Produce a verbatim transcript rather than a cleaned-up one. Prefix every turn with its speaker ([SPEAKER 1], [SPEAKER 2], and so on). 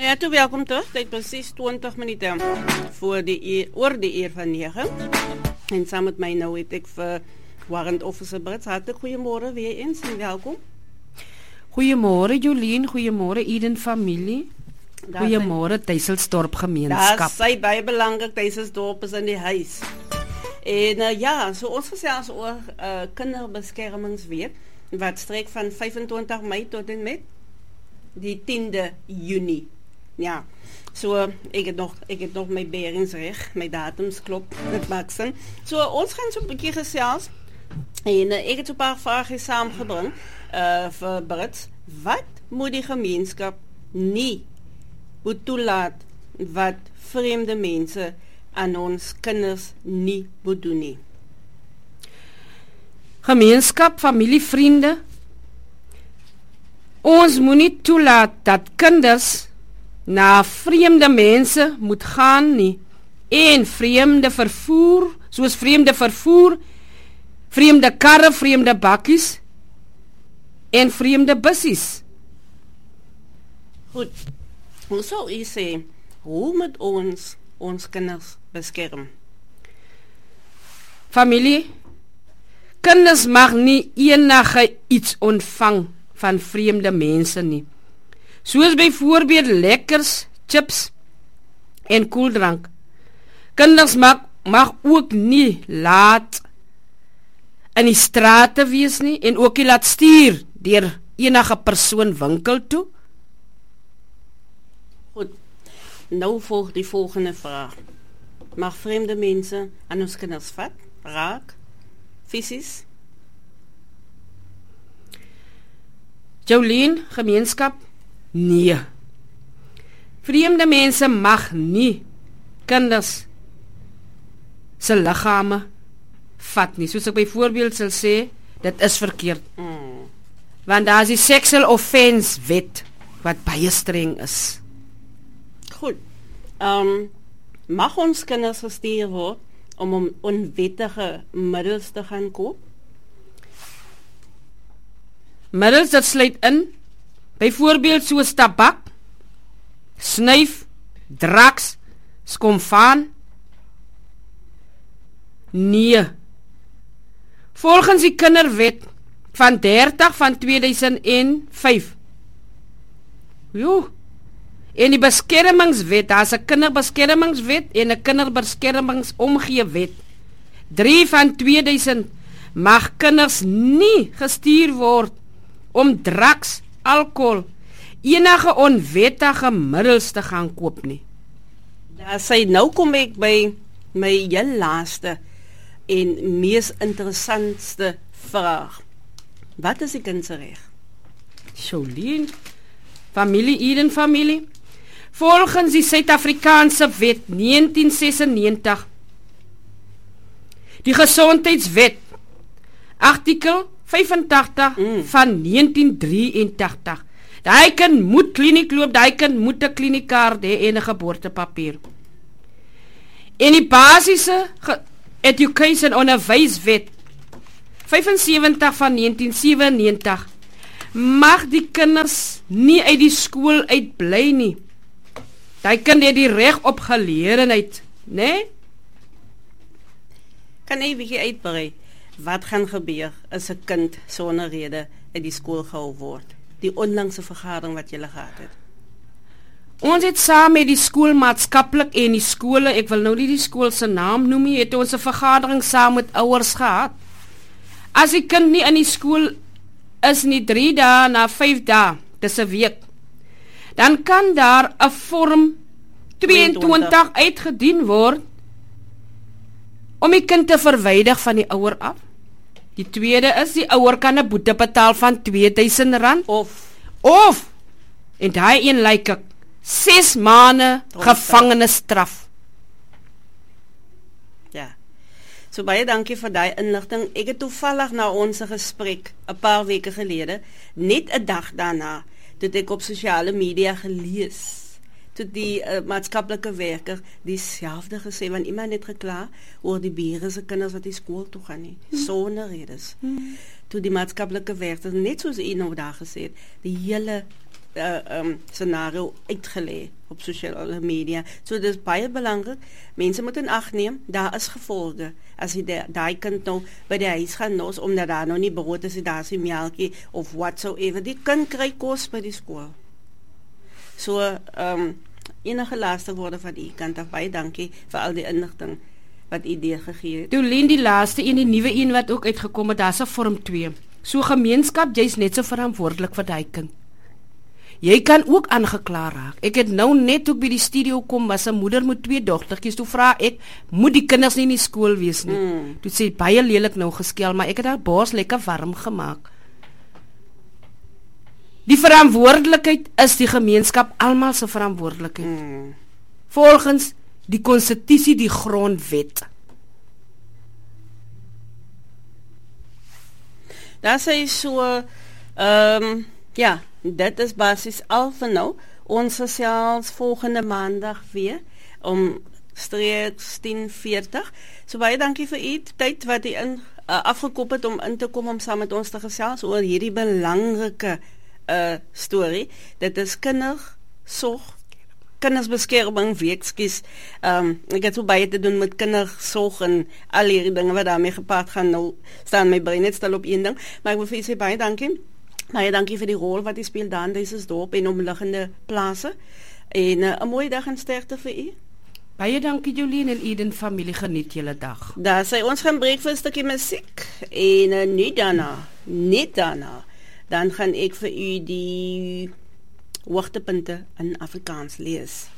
[SPEAKER 1] Ja, toe welkom terug. Dit precies twintig minuten voor die eer, oor die eer van negen. En samen met mij nou het ik vir Warrant Officer Brits. Hartelijk goeiemorgen weer eens en welkom.
[SPEAKER 2] Goeiemorgen Jolien, goeiemorgen Eden familie. Goeiemorgen Duiselsdorp gemeenskap.
[SPEAKER 1] Dat is sy baie belangrijk, Duiselsdorp is in die huis. En uh, ja, so ons gesels oor uh, kinderbeskermingsweek, wat strek van vyfentwintig Mei tot en met die tiende Junie. Ja, so ek het nog, ek het nog my bearings reg, my datums klop, dit maak sin. So ons gaan so 'n bietjie gesels en uh, ek het so 'n paar vrae saamgebring uh, vir Brits. Wat moet die gemeenskap nie moet toelaat wat vreemde mense aan ons kinders nie moet doen nie?
[SPEAKER 2] Gemeenskap, familie, vriende. Ons moet nie toelaat dat kinders na vreemde mense moet gaan nie. En vreemde vervoer, soos vreemde vervoer, vreemde karre, vreemde bakkies en vreemde bussies.
[SPEAKER 1] Goed. Hoe sou u sê, hoe moet ons ons kinders beskerm?
[SPEAKER 2] Familie, kinders mag nie enige iets ontvang van vreemde mense nie. Soos byvoorbeeld lekkers, chips en koeldrank. Kinders mag, mag ook nie laat in die strate wees nie en ook nie laat stuur deur enige persoon winkel toe.
[SPEAKER 1] Goed, nou volg die volgende vraag. Mag vreemde mense aan ons kinders vat, raak, fisies?
[SPEAKER 2] Jolien, gemeenskap, nee. Vreemde mense mag nie kinders se liggame vat nie. Soos ek byvoorbeeld sal sê, dit is verkeerd. Mm. Want daar is die sexual offense wet wat baie streng is.
[SPEAKER 1] Goed. Um, mag ons kinders gestuur word om om onwettige middels te gaan koop?
[SPEAKER 2] Middels dat sluit in, byvoorbeeld soos tabak, snuif, drugs, skomfaan. Nee. Volgens die kinderwet van dertig van tweeduisend vyf. Jo. En die beskermingswet, daar is 'n kinderbeskermingswet en 'n kinderbeskermingsomgeewet. drie van tweeduisend mag kinders nie gestuur word om drugs, alkohol, enige onwettige middels te gaan koop nie.
[SPEAKER 1] Daar sê, nou kom ek by my heel laaste en mees interessantste vraag. Wat is die kind se reg?
[SPEAKER 2] Jolien, familie Eden familie. Volgens die Suid-Afrikaanse wet negentien sesennegentig, die gesondheidswet, artikel vyfentagtig mm. van negentien drieëntagtig. Daai kind moet kliniek loop, daai kind moet 'n kliniekaart hê en 'n geboortepapier. En die basiese education onderwyswet vyfensewentig van negentien sewennegentig mag die kinders nie uit die skool uitbly nie. Daai kind het die reg op geleerdheid, né? Nee?
[SPEAKER 1] Kan jy 'n bietjie uitbrei? Wat gaan gebeur as 'n kind sonder rede uit die skool gehou word? Die onlangse vergadering wat julle gehad het.
[SPEAKER 2] Ons het saam met die skoolmaatskaplik en die skole, ek wil nou nie die skool se naam noem nie, het ons 'n vergadering saam met ouers gehad. As die kind nie in die skool is nie drie dae na vyf dae, dis 'n week, dan kan daar 'n vorm tweeëntwintig uitgedien word om die kind te verwyder van die ouer af. Die tweede is, die ouer kan 'n boete betaal van tweeduisend rand
[SPEAKER 1] of
[SPEAKER 2] of en daai een lyk ek ses maande gevangenisstraf.
[SPEAKER 1] Ja. So baie dankie vir daai inligting. Ek het toevallig na ons gesprek 'n paar weke gelede, net 'n dag daarna, toe ek op sosiale media gelees, toe die uh, maatskaplike werker dieselfde gesê, want iemand het gekla oor die bure se kinders wat die skool toe gaan nie, hmm. sonder redes. Hmm. Toe die maatskaplike werker, net soos u nou daar gesê het, die hele uh, um, scenario uitgelê op sosiale media. So dit is baie belangrik. Mense moet in ag neem, daar is gevolge. As jy daai kind nou by die huis gaan nos omdat daar nou nie brood is, daar is nie melkie of whatsoever. Die kind kry kos by die skool. So um, enige laaste woorde van u kant af, baie dankie vir al die inligting wat u deurgegee het.
[SPEAKER 2] Dolien, die laaste een, die nuwe een wat ook uitgekom het, daar's 'n vorm twee. So gemeenskap, jy's net so verantwoordelik vir daai kind. Jy kan ook aangekla raak. Ek het nou net ook by die studio kom, was 'n moeder met twee dogtertjies. Toe vra ek, moet die kinders nie in die skool wees nie? Mm. Toe sê baie lelik nou geskel, maar ek het haar bors lekker warm gemaak. Die verantwoordelikheid is die gemeenskap almal se verantwoordelikheid. Mm. Volgens die konstitusie, die grondwet.
[SPEAKER 1] Daar sê so, ehm um, ja, dit is basies al van nou. Ons gesels volgende maandag weer om streeks tien veertig. So baie dankie vir u tyd wat u in uh, afgekop het om in te kom om saam met ons te gesels oor hierdie belangrike uh, storie. Dit is kindersorg, kindersbeskerming week, skus. Um, ek het so baie te doen met kindersorg en al hierdie dinge wat daarmee gepaard gaan. Nou staan my brein net stil op een ding, maar ek wil vir u sê baie dankie. Baie dankie vir die rol wat u speel daar in deze dorp en omliggende plase. En 'n uh, mooi dag en sterkte vir u.
[SPEAKER 2] Baie dankie Jolien en Eden familie, geniet julle dag.
[SPEAKER 1] Daar sê ons gaan breek vir 'n stukkie musiek en uh, nie daarna, net daarna, dan gaan ek vir u die hoogtepunte in Afrikaans lees.